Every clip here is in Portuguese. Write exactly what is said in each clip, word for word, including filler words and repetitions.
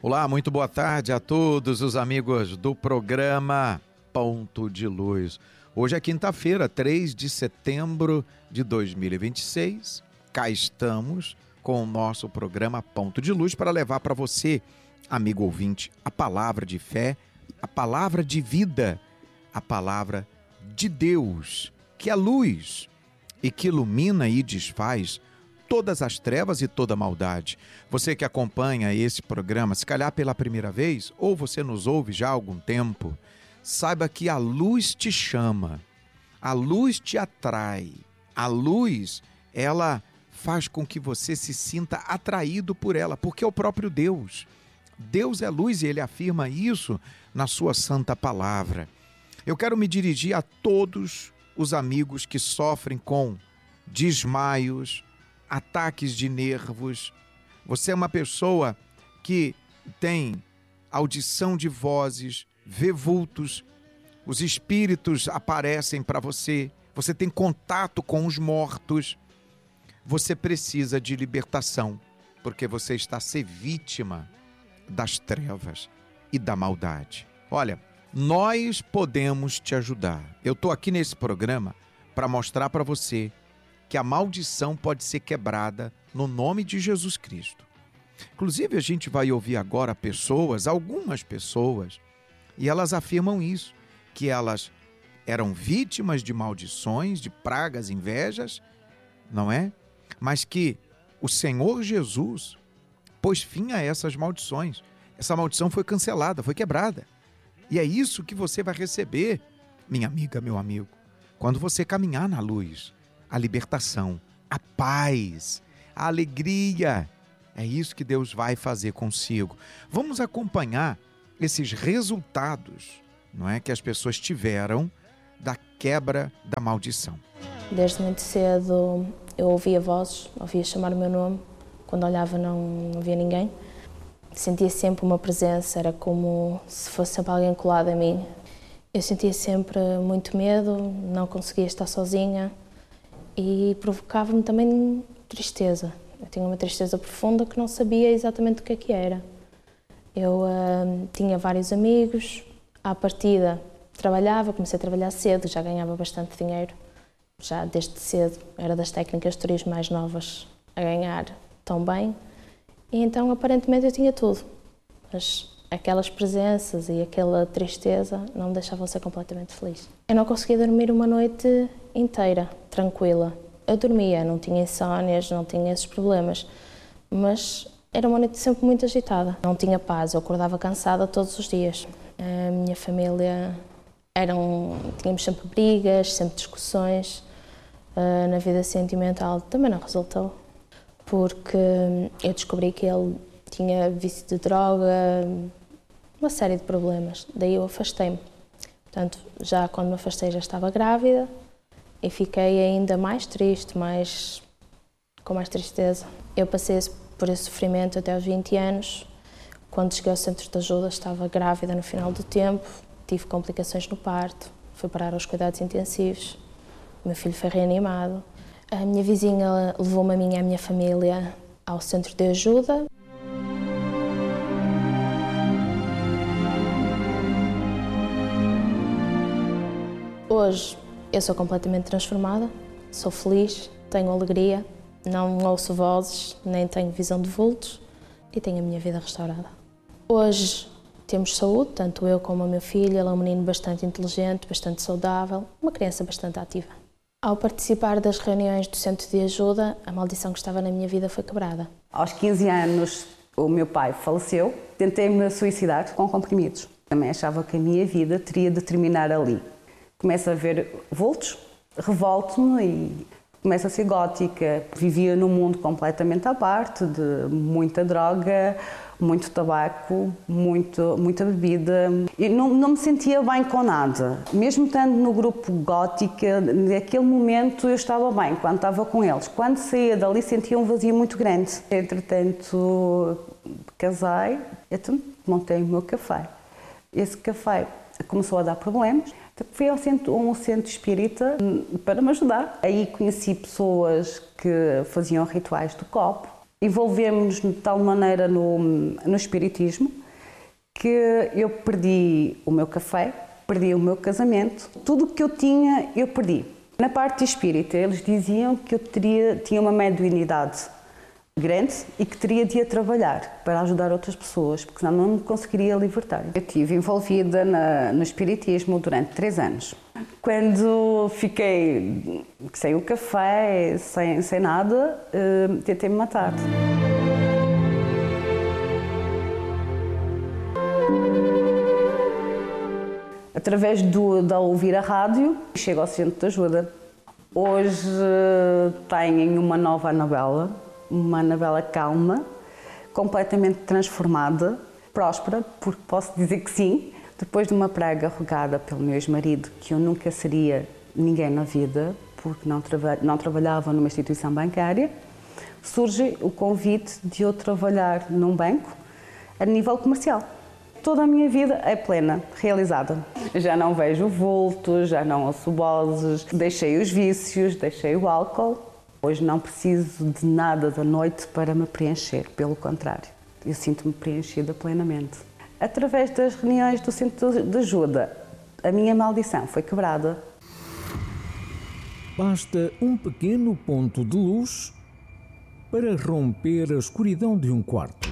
Olá, muito boa tarde a todos os amigos do programa Ponto de Luz. Hoje é quinta-feira, três de setembro de dois mil e vinte e seis. Cá estamos com o nosso programa Ponto de Luz para levar para você, amigo ouvinte, a palavra de fé, a palavra de vida, a palavra de Deus, que é luz e que ilumina e desfaz todas as trevas e toda a maldade. Você que acompanha esse programa, se calhar pela primeira vez, ou você nos ouve já há algum tempo, saiba que a luz te chama, a luz te atrai, a luz, ela faz com que você se sinta atraído por ela, porque é o próprio Deus. Deus é luz e Ele afirma isso na sua santa palavra. Eu quero me dirigir a todos os amigos que sofrem com desmaios, ataques de nervos. Você é uma pessoa que tem audição de vozes, vê vultos, os espíritos aparecem para você, você tem contato com os mortos. Você precisa de libertação, porque você está a ser vítima das trevas e da maldade. Olha, nós podemos te ajudar. Eu estou aqui nesse programa para mostrar para você que a maldição pode ser quebrada no nome de Jesus Cristo. Inclusive, a gente vai ouvir agora pessoas, algumas pessoas, e elas afirmam isso, que elas eram vítimas de maldições, de pragas, invejas, não é? Mas que o Senhor Jesus pôs fim a essas maldições. Essa maldição foi cancelada, foi quebrada. E é isso que você vai receber, minha amiga, meu amigo, quando você caminhar na luz. A libertação, a paz, a alegria. É isso que Deus vai fazer consigo. Vamos acompanhar esses resultados, não é, que as pessoas tiveram da quebra da maldição. Desde muito cedo eu ouvia vozes, ouvia chamar o meu nome. Quando olhava não, não via ninguém. Sentia sempre uma presença, era como se fosse sempre alguém colado a mim. Eu sentia sempre muito medo, não conseguia estar sozinha. E provocava-me também tristeza. Eu tinha uma tristeza profunda que não sabia exatamente o que é que era. Eu uh, tinha vários amigos, à partida trabalhava, comecei a trabalhar cedo, já ganhava bastante dinheiro. Já desde cedo era das técnicas de turismo mais novas a ganhar tão bem. E então aparentemente eu tinha tudo. Mas aquelas presenças e aquela tristeza não me deixavam ser completamente feliz. Eu não conseguia dormir uma noite inteira, tranquila. Eu dormia, não tinha insónias, não tinha esses problemas, mas era uma noite sempre muito agitada. Não tinha paz, eu acordava cansada todos os dias. A minha família, eram, tínhamos sempre brigas, sempre discussões. Na vida sentimental também não resultou, porque eu descobri que ele tinha vício de droga, uma série de problemas, daí eu afastei-me. Portanto, já quando me afastei já estava grávida e fiquei ainda mais triste, mais, com mais tristeza. Eu passei por esse sofrimento até aos vinte anos. Quando cheguei ao centro de ajuda estava grávida no final do tempo, tive complicações no parto, fui parar aos cuidados intensivos, o meu filho foi reanimado. A minha vizinha levou-me a mim e a minha família ao centro de ajuda. Hoje eu sou completamente transformada, sou feliz, tenho alegria, não ouço vozes, nem tenho visão de vultos e tenho a minha vida restaurada. Hoje temos saúde, tanto eu como o meu filho, ele é um menino bastante inteligente, bastante saudável, uma criança bastante ativa. Ao participar das reuniões do centro de ajuda, a maldição que estava na minha vida foi quebrada. Aos quinze anos o meu pai faleceu, tentei-me suicidar com comprimidos. Também achava que a minha vida teria de terminar ali. Começo a ver vultos, revolto-me e começo a ser gótica. Vivia num mundo completamente à parte, de muita droga, muito tabaco, muito, muita bebida. Eu não, não me sentia bem com nada. Mesmo estando no grupo gótica, naquele momento eu estava bem, quando estava com eles. Quando saía dali sentia um vazio muito grande. Entretanto, casei, então montei o meu café. Esse café começou a dar problemas. Fui ao centro, um centro espírita para me ajudar. Aí conheci pessoas que faziam rituais do copo Envolvemos-nos de tal maneira no, no espiritismo que eu perdi o meu café, perdi o meu casamento, tudo o que eu tinha eu perdi. Na parte espírita eles diziam que eu teria, tinha uma mediunidade grande e que teria de ir trabalhar para ajudar outras pessoas, porque senão não me conseguiria libertar. Eu estive envolvida na, no espiritismo durante três anos. Quando fiquei sem o café, sem, sem nada, uh, tentei me matar. Através do, de ouvir a rádio, chego ao centro de ajuda. Hoje uh, tenho uma nova Anabela, uma Anabela calma, completamente transformada, próspera, porque posso dizer que sim. Depois de uma praga rogada pelo meu ex-marido, que eu nunca seria ninguém na vida, porque não, traba não trabalhava numa instituição bancária, surge o convite de eu trabalhar num banco a nível comercial. Toda a minha vida é plena, realizada. Já não vejo vultos, já não ouço vozes, deixei os vícios, deixei o álcool. Hoje não preciso de nada da noite para me preencher, pelo contrário, eu sinto-me preenchida plenamente. Através das reuniões do Centro de Ajuda, a minha maldição foi quebrada. Basta um pequeno ponto de luz para romper a escuridão de um quarto.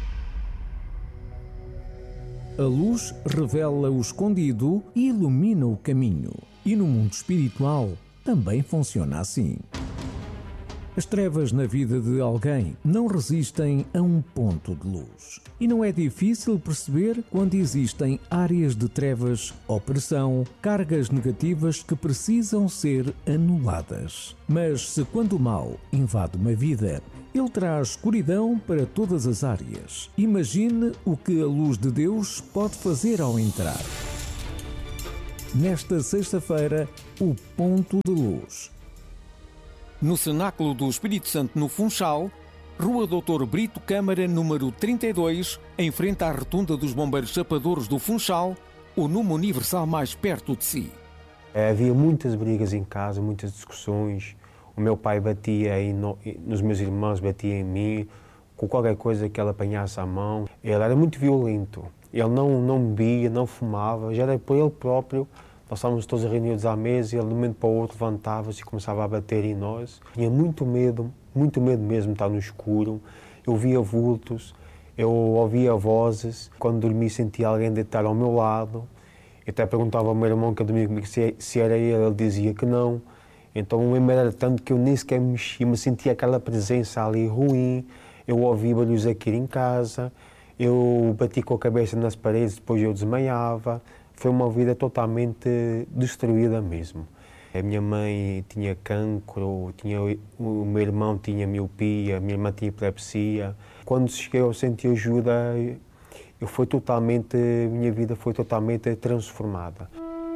A luz revela o escondido e ilumina o caminho. E no mundo espiritual também funciona assim. As trevas na vida de alguém não resistem a um ponto de luz. E não é difícil perceber quando existem áreas de trevas, opressão, cargas negativas que precisam ser anuladas. Mas se quando o mal invade uma vida, ele traz escuridão para todas as áreas. Imagine o que a luz de Deus pode fazer ao entrar. Nesta sexta-feira, o ponto de luz. No Cenáculo do Espírito Santo, no Funchal, Rua doutor Brito Câmara, número trinta e dois, em frente à Rotunda dos Bombeiros Chapadores do Funchal, o número universal mais perto de si. Havia muitas brigas em casa, muitas discussões. O meu pai batia em no, nos meus irmãos, batia em mim, com qualquer coisa que ele apanhasse à mão. Ele era muito violento. Ele não, não bebia, não fumava, já era por ele próprio. Nós estávamos todos reunidos à mesa e ele de um momento para o outro levantava-se e começava a bater em nós. Tinha muito medo, muito medo mesmo de estar no escuro. Eu via vultos, eu ouvia vozes. Quando dormi sentia alguém deitar ao meu lado. Eu até perguntava ao meu irmão que eu dormia comigo se, se era ele, ele dizia que não. Então o medo era tanto que eu nem sequer me mexia, mas sentia aquela presença ali ruim. Eu ouvia barulhos aqui em casa, eu bati com a cabeça nas paredes, depois eu desmaiava. Foi uma vida totalmente destruída mesmo. A minha mãe tinha cancro, tinha, o meu irmão tinha miopia, a minha irmã tinha epilepsia. Quando cheguei ao Centro de Ajuda, eu fui totalmente, a minha vida foi totalmente transformada.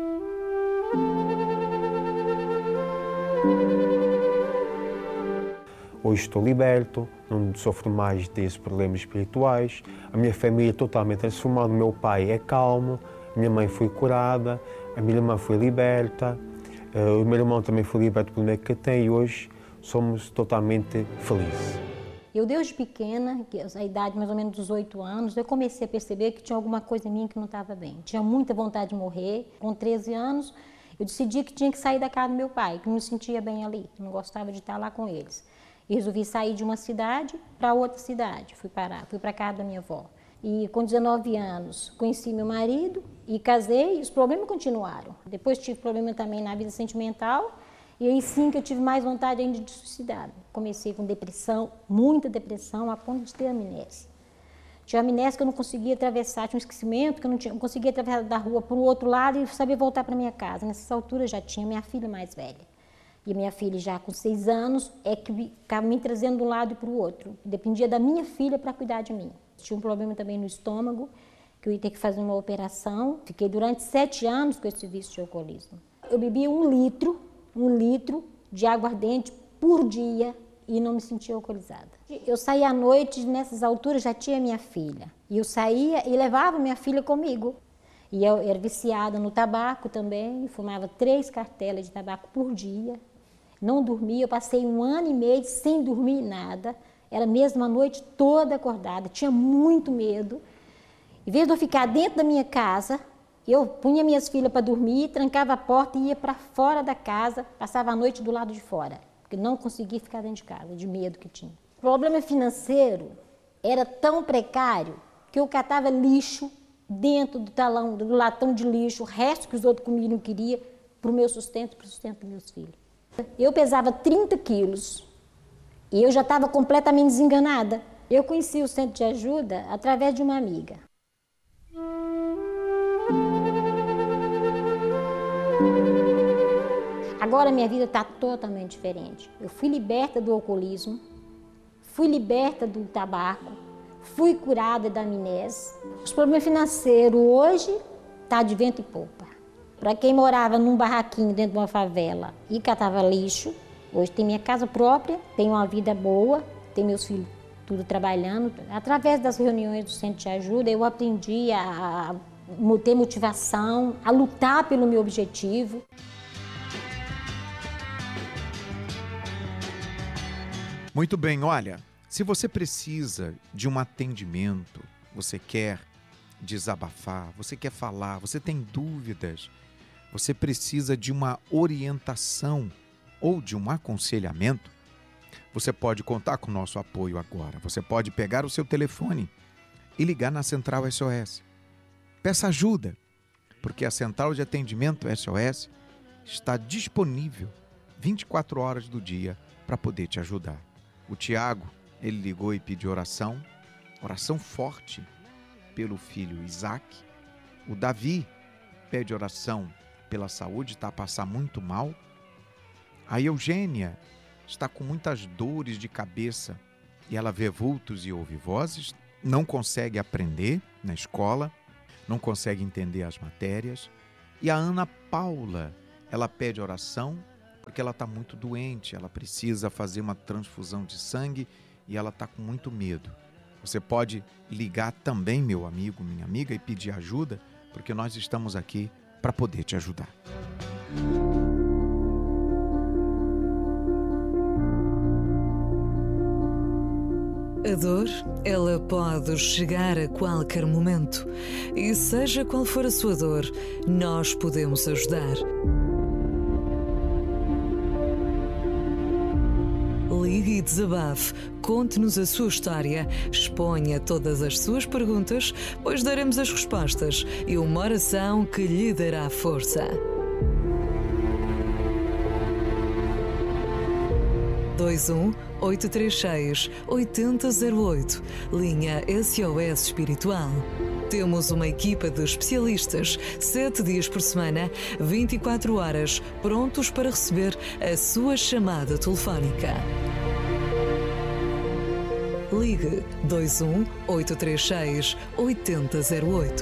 Hoje estou liberto, não sofro mais desses problemas espirituais. A minha família é totalmente transformada, o meu pai é calmo. A minha mãe foi curada, a minha irmã foi liberta, o meu irmão também foi liberto pelo medo que tem e hoje somos totalmente felizes. Eu, desde pequena, a idade mais ou menos dos oito anos, eu comecei a perceber que tinha alguma coisa em mim que não estava bem. Tinha muita vontade de morrer. Com treze anos, eu decidi que tinha que sair da casa do meu pai, que não me sentia bem ali, que não gostava de estar lá com eles. E resolvi sair de uma cidade para outra cidade. Fui parar, fui para a casa da minha avó. E com dezenove anos conheci meu marido e casei e os problemas continuaram. Depois tive problema também na vida sentimental e aí sim que eu tive mais vontade ainda de suicidar. Comecei com depressão, muita depressão, a ponto de ter amnésia. Tinha amnésia que eu não conseguia atravessar, tinha um esquecimento que eu não, tinha, não conseguia atravessar da rua para o outro lado e sabia voltar para minha casa. Nessas alturas já tinha minha filha mais velha. E minha filha já com seis anos é que ficava me trazendo de um lado e para o outro. Dependia da minha filha para cuidar de mim. Tinha um problema também no estômago, que eu ia ter que fazer uma operação. Fiquei durante sete anos com esse vício de alcoolismo. Eu bebia um litro, um litro de água ardente por dia e não me sentia alcoolizada. Eu saía à noite, nessas alturas já tinha minha filha. E eu saía e levava minha filha comigo. E eu era viciada no tabaco também, fumava três cartelas de tabaco por dia. Não dormia, eu passei um ano e meio sem dormir nada. Era mesmo a noite toda acordada, tinha muito medo. Em vez de eu ficar dentro da minha casa, eu punha minhas filhas para dormir, trancava a porta e ia para fora da casa, passava a noite do lado de fora, porque não conseguia ficar dentro de casa, de medo que tinha. O problema financeiro era tão precário que eu catava lixo dentro do talão, do latão de lixo, o resto que os outros comiam e não queriam, para o meu sustento e para o sustento dos meus filhos. Eu pesava trinta quilos e eu já estava completamente desenganada. Eu conheci o centro de ajuda através de uma amiga. Agora minha vida está totalmente diferente. Eu fui liberta do alcoolismo, fui liberta do tabaco, fui curada da amnésia. Os problemas financeiros hoje tá de vento e popa. Para quem morava num barraquinho dentro de uma favela e catava lixo, hoje tem minha casa própria, tenho uma vida boa, tenho meus filhos tudo trabalhando. Através das reuniões do Centro de Ajuda, eu aprendi a, a ter motivação, a lutar pelo meu objetivo. Muito bem, olha, se você precisa de um atendimento, você quer desabafar, você quer falar, você tem dúvidas, você precisa de uma orientação ou de um aconselhamento, você pode contar com o nosso apoio agora. Você pode pegar o seu telefone e ligar na Central S O S. Peça ajuda, porque a Central de Atendimento S O S está disponível vinte e quatro horas do dia para poder te ajudar. O Tiago, ele ligou e pediu oração, oração forte pelo filho Isaac. O Davi pede oração pela saúde, está a passar muito mal. A Eugênia está com muitas dores de cabeça e ela vê vultos e ouve vozes, não consegue aprender na escola, não consegue entender as matérias. E a Ana Paula, ela pede oração porque ela está muito doente, ela precisa fazer uma transfusão de sangue e ela está com muito medo. Você pode ligar também, meu amigo, minha amiga, e pedir ajuda, porque nós estamos aqui para poder te ajudar. A dor, ela pode chegar a qualquer momento. E seja qual for a sua dor, nós podemos ajudar. Ligue e desabafe, conte-nos a sua história, exponha todas as suas perguntas, pois daremos as respostas e uma oração que lhe dará força. dois um oito três seis oito zero zero oito, linha S O S Espiritual. Temos uma equipa de especialistas, sete dias por semana, vinte e quatro horas, prontos para receber a sua chamada telefónica. Ligue dois um oito três seis oito zero zero oito.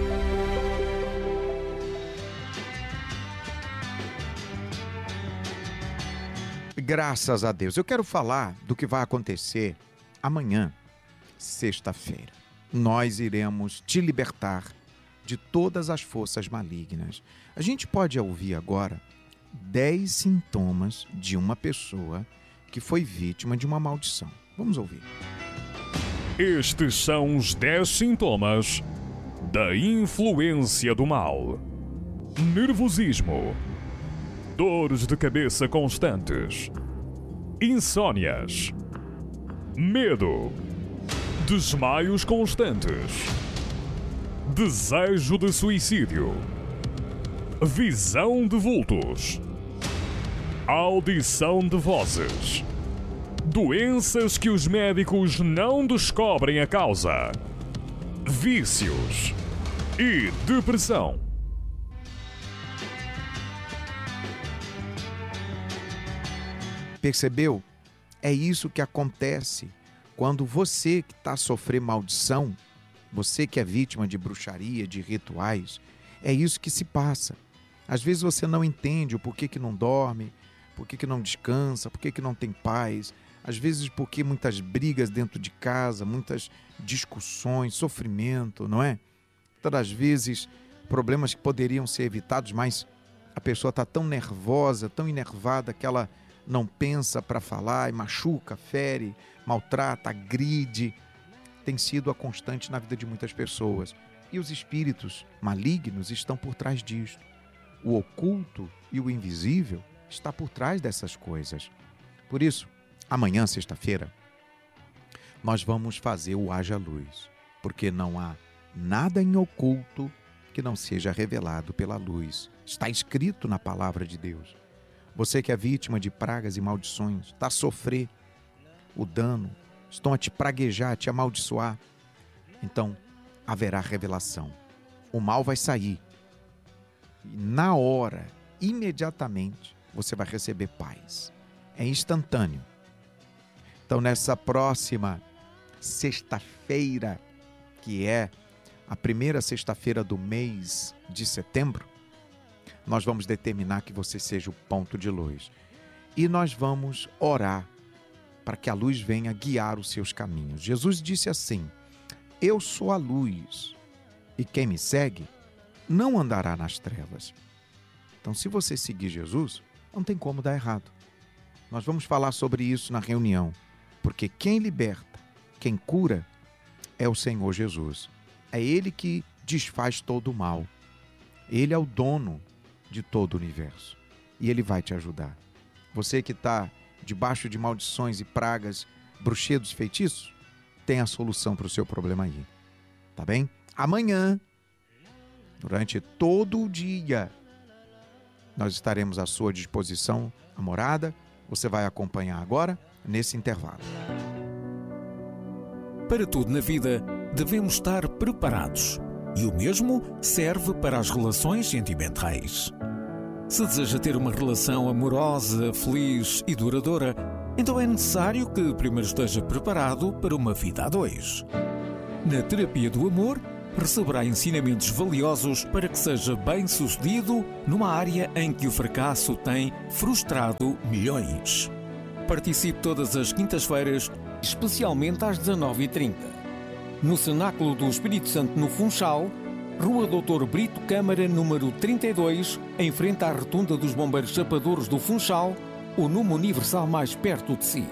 Graças a Deus. Eu quero falar do que vai acontecer amanhã, sexta-feira. Nós iremos te libertar de todas as forças malignas. A gente pode ouvir agora dez sintomas de uma pessoa que foi vítima de uma maldição. Vamos ouvir. Estes são os dez sintomas da influência do mal: nervosismo, dores de cabeça constantes, insônias, medo, desmaios constantes, desejo de suicídio, visão de vultos, audição de vozes, doenças que os médicos não descobrem a causa, vícios e depressão. Percebeu? É isso que acontece quando você que está a sofrer maldição, você que é vítima de bruxaria, de rituais, é isso que se passa. Às vezes você não entende o porquê que não dorme, porquê que não descansa, porquê que não tem paz, às vezes porque muitas brigas dentro de casa, muitas discussões, sofrimento, não é? Todas as vezes problemas que poderiam ser evitados, mas a pessoa está tão nervosa, tão enervada que ela não pensa para falar e machuca, fere, maltrata, agride, tem sido a constante na vida de muitas pessoas. E os espíritos malignos estão por trás disso. O oculto e o invisível está por trás dessas coisas. Por isso, amanhã, sexta-feira, nós vamos fazer o Haja Luz, porque não há nada em oculto que não seja revelado pela luz. Está escrito na palavra de Deus. Você que é vítima de pragas e maldições, está a sofrer o dano, estão a te praguejar, a te amaldiçoar. Então, haverá revelação. O mal vai sair. E na hora, imediatamente, você vai receber paz. É instantâneo. Então, nessa próxima sexta-feira, que é a primeira sexta-feira do mês de setembro, nós vamos determinar que você seja o ponto de luz. E nós vamos orar para que a luz venha guiar os seus caminhos. Jesus disse assim: eu sou a luz, e quem me segue não andará nas trevas. Então, se você seguir Jesus, não tem como dar errado. Nós vamos falar sobre isso na reunião, porque quem liberta, quem cura, é o Senhor Jesus. É Ele que desfaz todo o mal. Ele é o dono de todo o universo. E Ele vai te ajudar. Você que está debaixo de maldições e pragas, bruxedos, feitiços, tem a solução para o seu problema aí. Tá bem? Amanhã, durante todo o dia, nós estaremos à sua disposição, a morada. Você vai acompanhar agora, nesse intervalo. Para tudo na vida, devemos estar preparados. E o mesmo serve para as relações sentimentais. Se deseja ter uma relação amorosa, feliz e duradoura, então é necessário que primeiro esteja preparado para uma vida a dois. Na terapia do amor, receberá ensinamentos valiosos para que seja bem-sucedido numa área em que o fracasso tem frustrado milhões. Participe todas as quintas-feiras, especialmente às dezanove e trinta. No Cenáculo do Espírito Santo, no Funchal, Rua doutor Brito Câmara, número trinta e dois, em frente à Rotunda dos Bombeiros Chapadores do Funchal, o número universal mais perto de si.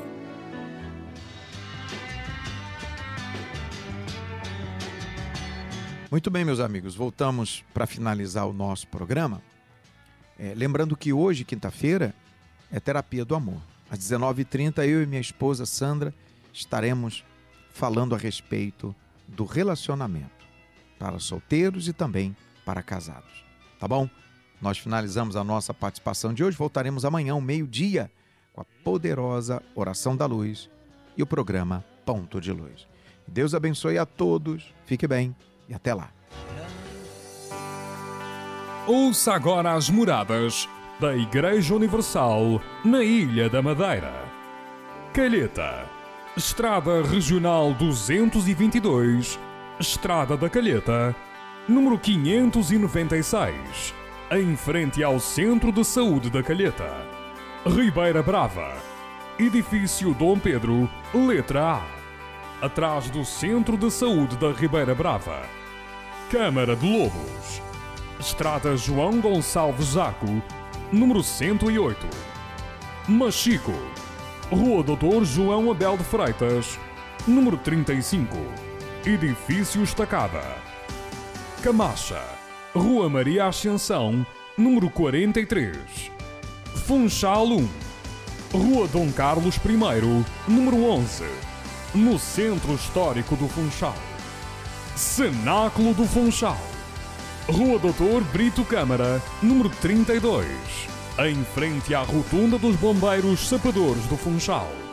Muito bem, meus amigos, voltamos para finalizar o nosso programa. É, lembrando que hoje, quinta-feira, é Terapia do Amor. Às dezenove e trinta, eu e minha esposa Sandra estaremos falando a respeito do relacionamento para solteiros e também para casados. Tá bom? Nós finalizamos a nossa participação de hoje. Voltaremos amanhã, ao meio-dia, com a poderosa Oração da Luz e o programa Ponto de Luz. Deus abençoe a todos. Fique bem e até lá. Ouça agora as moradas da Igreja Universal na Ilha da Madeira. Calheta, Estrada Regional duzentos e vinte e dois, Estrada da Calheta, número quinhentos e noventa e seis, em frente ao Centro de Saúde da Calheta. Ribeira Brava, Edifício Dom Pedro, letra A, atrás do Centro de Saúde da Ribeira Brava. Câmara de Lobos, Estrada João Gonçalves Zaco, número cento e oito. Machico, Rua doutor João Abel de Freitas, número trinta e cinco, Edifício Estacada. Camacha, Rua Maria Ascensão, número quarenta e três. Funchal um, Rua Dom Carlos I, número onze, no Centro Histórico do Funchal. Cenáculo do Funchal, Rua doutor Brito Câmara, número trinta e dois, em frente à Rotunda dos Bombeiros Sapadores do Funchal.